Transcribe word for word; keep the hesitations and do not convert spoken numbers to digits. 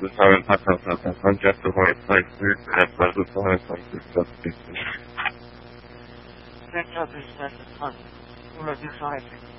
usałem taką na tym koncie, słuchaj, projekty, bardzo słuchaj, są tych Thank you, business. Ulewy